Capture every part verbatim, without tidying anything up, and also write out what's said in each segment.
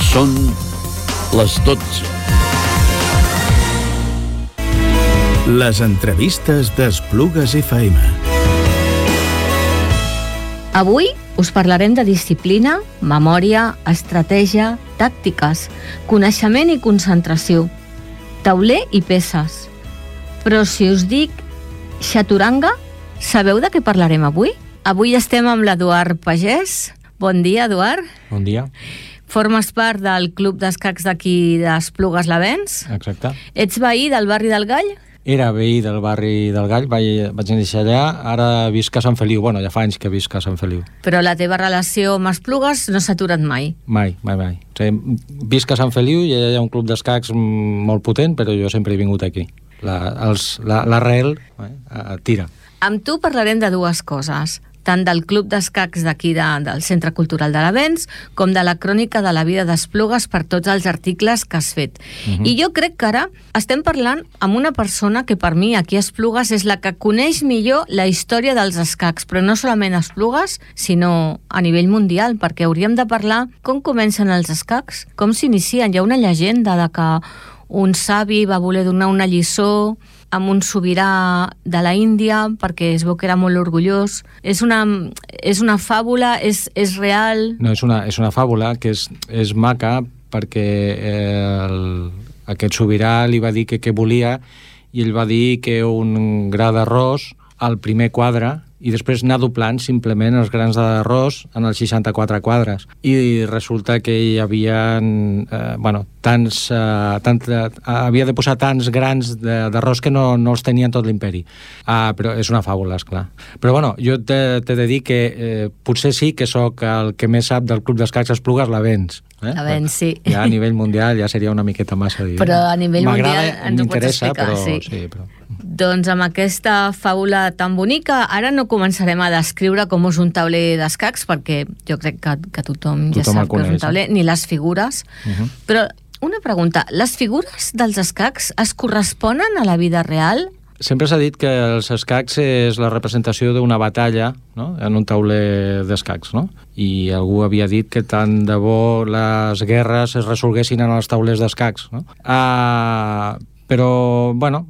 Són les dotze. Les entrevistes d'Esplugues F M. Avui us parlarem de disciplina, memòria, estratègia, tàctiques, coneixement i concentració, tauler i peces. Però si us dic xaturanga, sabeu de què parlarem avui? Avui estem amb l'Eduard Pagès. Bon dia, Eduard. Bon dia. Formes part del club d'escacs d'aquí d'Esplugues l'Avenç. Exacte. Ets veí del barri del Gall? Era veí del barri del Gall, vaig, vaig néixer allà, ara visc a Sant Feliu. Bueno, ja fa anys que visc a Sant Feliu. Però la teva relació amb Esplugues no s'ha aturat mai? Mai, mai, mai. O sigui, visc a Sant Feliu i allà hi ha un club d'escacs molt potent, però jo sempre he vingut aquí. La, els, la, l'arrel eh, tira. Amb tu parlarem de dues coses, tant del club d'escacs d'aquí de, del Centre Cultural de l'Avenç com de la crònica de la vida d'Esplugues per tots els articles que has fet. Uh-huh. I jo crec que ara estem parlant amb una persona que per mi aquí a Esplugues és la que coneix millor la història dels escacs, però no solament a Esplugues, sinó a nivell mundial, perquè hauríem de parlar com comencen els escacs, com s'inicien. Hi ha una llegenda de que un savi va voler donar una lliçó amb un sobirà de la Índia perquè es veu que era molt orgullós. És una, és una fàbula? És, és real? No, és una, és una fàbula que és, és maca perquè eh, el, aquest sobirà li va dir que què volia i ell va dir que un gra d'arròs al primer quadre i després anar doblant simplement els grans d'arròs en els seixanta-quatre quadres. I resulta que hi havia eh, bueno, tants, eh, tant, eh, havia de posar tants grans d'arròs que no, no els tenien tot l'imperi. Ah, però és una fàbula, esclar. Però bueno, jo t'he de dir que eh, potser sí que sóc el que més sap del club d'escacs Esplugues l'Avenç. Eh? L'Avenç, sí. Ja a nivell mundial ja seria una miqueta massa. Dir, però a nivell mundial ens ho pots explicar, però, sí. sí però... Doncs amb aquesta fàbula tan bonica, ara no començarem a descriure com és un tauler d'escacs, perquè jo crec que, que tothom, tothom ja sap que és un tauler, ni les figures. Uh-huh. Però una pregunta, les figures dels escacs es corresponen a la vida real? Sempre s'ha dit que els escacs és la representació d'una batalla, no?, en un tauler d'escacs, no? I algú havia dit que tant de bo les guerres es resolguessin en els taulers d'escacs, no? Ah... Però, bueno,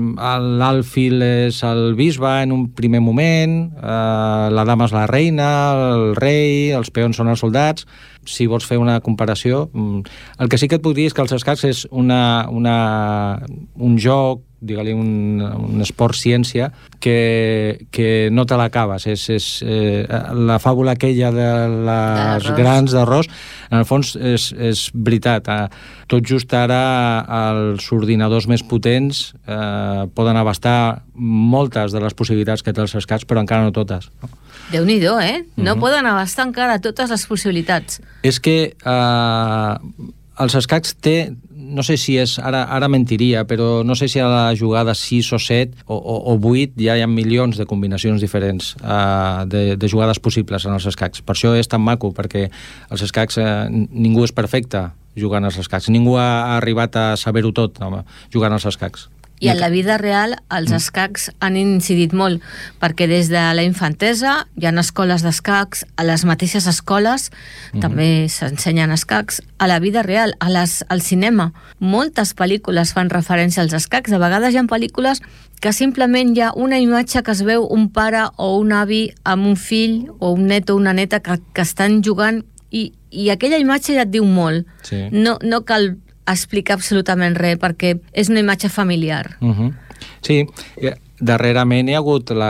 l'alfil és el bisbe en un primer moment, eh, la dama és la reina, el rei, els peons són els soldats. Si vols fer una comparació, el que sí que et puc dir és que els escacs és una, una, un joc, digue-li un, un esport-ciència, que, que no te l'acabes. És, és, eh, la fàbula aquella de les grans d'arròs, en el fons és, és veritat. Eh, tot just ara els ordinadors més potents eh, poden abastar moltes de les possibilitats que té els escacs, però encara no totes. No? Déu-n'hi-do, eh? No uh-huh. poden abastar encara totes les possibilitats. És que eh, els escacs té, no sé si és, ara, ara mentiria, però no sé si a la jugada sis o set o, o, o vuit ja hi ha milions de combinacions diferents uh, de, de jugades possibles en els escacs. Per això és tan maco, perquè els escacs, uh, ningú és perfecte jugant als escacs. Ningú ha arribat a saber-ho tot home, jugant als escacs. I en la vida real els escacs han incidit molt, perquè des de la infantesa hi ha escoles d'escacs, a les mateixes escoles mm-hmm. també s'ensenyen escacs, a la vida real, a les, al cinema. Moltes pel·lícules fan referència als escacs, de vegades hi ha pel·lícules que simplement hi ha una imatge que es veu un pare o un avi amb un fill o un net o una neta que, que estan jugant i, i aquella imatge ja et diu molt. Sí. No, no cal explica absolutament res, perquè és una imatge familiar. Uh-huh. Sí, darrerament hi ha hagut la